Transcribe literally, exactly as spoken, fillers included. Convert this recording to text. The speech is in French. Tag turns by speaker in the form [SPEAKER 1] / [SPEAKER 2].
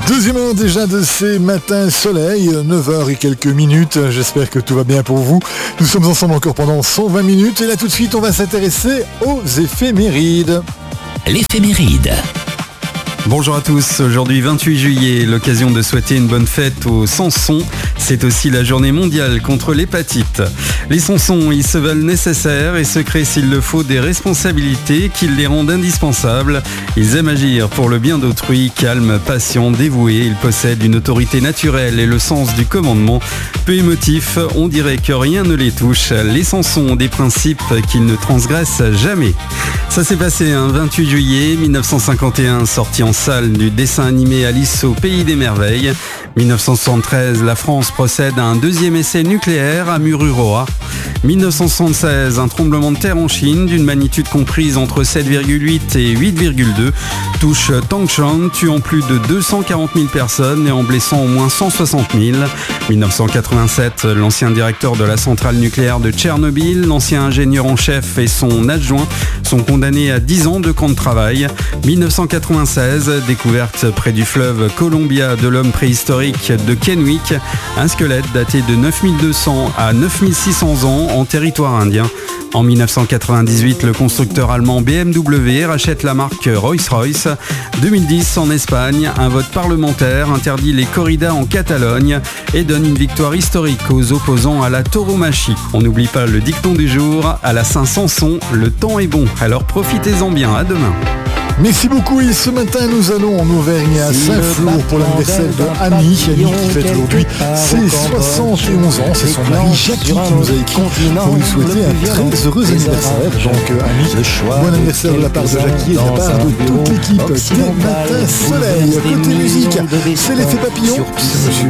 [SPEAKER 1] Deuxième heure déjà de ces matins soleil, neuf heures et quelques minutes. J'espère que tout va bien pour vous. Nous sommes ensemble encore pendant cent vingt minutes et là tout de suite on va s'intéresser aux éphémérides.
[SPEAKER 2] L'éphéméride.
[SPEAKER 3] Bonjour à tous, aujourd'hui vingt-huit juillet, l'occasion de souhaiter une bonne fête aux Samsons. C'est aussi la journée mondiale contre l'hépatite. Les Samsons, ils se veulent nécessaires et se créent s'il le faut des responsabilités qui les rendent indispensables. Ils aiment agir pour le bien d'autrui, calmes, patients, dévoués. Ils possèdent une autorité naturelle et le sens du commandement. Peu émotifs, on dirait que rien ne les touche. Les Samsons ont des principes qu'ils ne transgressent jamais. Ça s'est passé un vingt-huit juillet mille neuf cent cinquante et un, sorti en salle du dessin animé Alice au pays des merveilles. mille neuf cent soixante-treize, la France procède à un deuxième essai nucléaire à Mururoa. mille neuf cent soixante-seize, un tremblement de terre en Chine d'une magnitude comprise entre sept virgule huit et huit virgule deux touche Tangshan, tuant plus de deux cent quarante mille personnes et en blessant au moins cent soixante mille. mille neuf cent quatre-vingt-sept, l'ancien directeur de la centrale nucléaire de Tchernobyl, l'ancien ingénieur en chef et son adjoint sont condamnés à dix ans de camp de travail. mille neuf cent quatre-vingt-seize, découverte près du fleuve Columbia de l'homme préhistorique de Kennewick, un squelette daté de neuf mille deux cents à neuf mille six cents ans en territoire indien. En mille neuf cent quatre-vingt-dix-huit, le constructeur allemand B M W rachète la marque Rolls-Royce. deux mille dix, en Espagne, un vote parlementaire interdit les corridas en Catalogne et donne une victoire historique aux opposants à la tauromachie. On n'oublie pas le dicton du jour, à la Saint-Samson, le temps est bon, alors profitez-en bien, à demain.
[SPEAKER 1] Merci beaucoup et ce matin nous allons en Auvergne à Saint-Flour pour l'anniversaire de Annie. Annie qui fête aujourd'hui ses soixante et onze ans. C'est son mari Jackie qui nous a écrit pour lui souhaiter un très heureux anniversaire. Donc Annie, bon anniversaire de la part de Jackie et de la part de toute l'équipe des Matins Soleil. Côté musique, c'est l'effet papillon. C'est monsieur